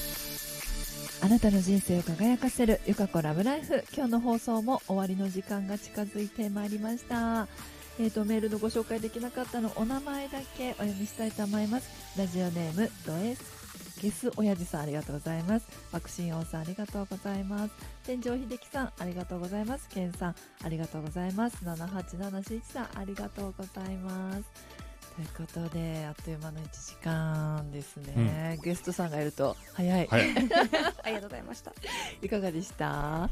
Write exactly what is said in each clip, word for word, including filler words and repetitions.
あなたの人生を輝かせるゆかこラブライフ、今日の放送も終わりの時間が近づいてまいりました。えーとメールのご紹介できなかったのお名前だけお読みしたいと思います。ラジオネームドエスゲス親父さん、ありがとうございます。爆心王さん、ありがとうございます。天井秀樹さん、ありがとうございます。ケンさん、ありがとうございます。ななはちななしいちさん、ありがとうございます。ということで、あっという間のいちじかんですね、うん、ゲストさんがいると早い、はい、 ありがとうございました。 いかがでした？ はい、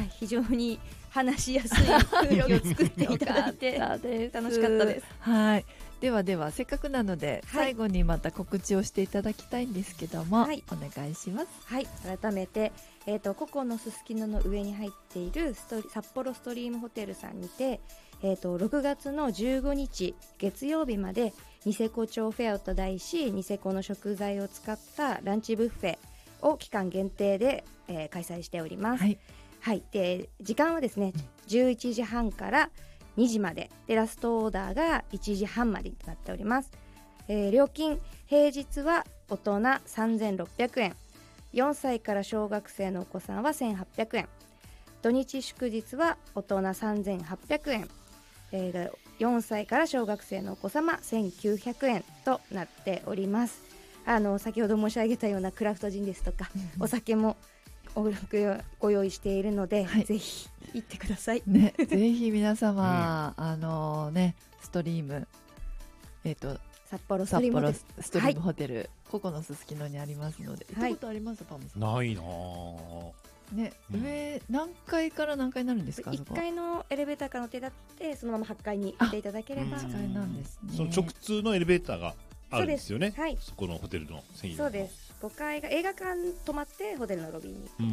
非常に話しやすい空気を作っていただいて楽しかったです。 はい、ではではせっかくなので、はい、最後にまた告知をしていただきたいんですけども、はい、お願いします。 はい、改めて、えーと、ココのすすきのの上に入っているストリ札幌ストリームホテルさんにて、えーと、ろくがつのじゅうごにち月曜日までニセコ町フェアと題し、ニセコの食材を使ったランチブッフェを期間限定で、えー、開催しております。はい、はい、で時間はですね、じゅういちじはんからにじまでで、ラストオーダーがいちじはんまでとなっております。えー、料金、平日は大人さんぜんろっぴゃくえん、よんさいから小学生のお子さんはせんはっぴゃくえん、土日祝日は大人さんぜんはっぴゃくえん、えー、よんさいから小学生のお子様せんきゅうひゃくえんとなっております。あの先ほど申し上げたようなクラフトジンですとか、うん、お酒もご用意しているので、はい、ぜひ行ってください、 ね、ぜひ皆様、うん、あのね、ストリーム、えーと札幌ストリームホテル、 ストリームホテル、はい、ココのすすきのにありますので、 はい、 行ったことあります？パムさん。 ないなね、うん、上何階から何階になるんですか？ いっかいのエレベーターから乗っていただいて、そのままはちかいに行っていただければ。はちかいなんですね。 その直通のエレベーターがあるんですよね。はい、そこのホテルの専用の。 そうです。ごかいが映画館泊まってホテルのロビーに。 うん、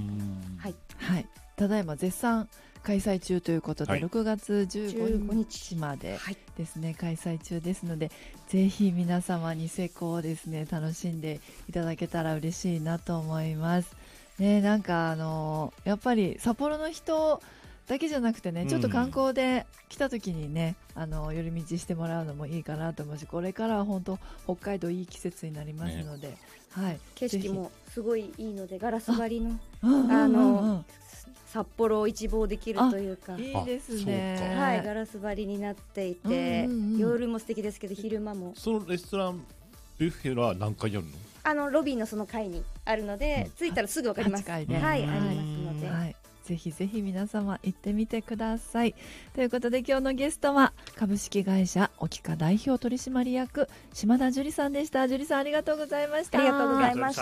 はい、 はい、ただいま絶賛開催中ということで、はい、ろくがつじゅうごにちまでですね、はい、開催中ですので、ぜひ皆様ニセコをですね楽しんでいただけたら嬉しいなと思いますね。なんかあのやっぱり札幌の人だけじゃなくてね、ちょっと観光で来た時にね、うん、あの寄り道してもらうのもいいかなと思うし、これからは本当北海道いい季節になりますので、ね、はい、 景色もすごいいいので、ガラス張りのあの札幌を一望できるというか、 いいですね、 はい、ガラス張りになっていて、うんうんうん、夜も素敵ですけど昼間も。 そのレストランビュッフェは何回やるの？ あのロビーのその階にあるので、うん、着いたらすぐ分かります。 はちかいで、 はい、ありますので、 はい、ぜひぜひ皆様行ってみてください。ということで、今日のゲストは株式会社オキカ代表取締役島田樹里さんでした。樹里さん、ありがとうございました。 ありがとうございました。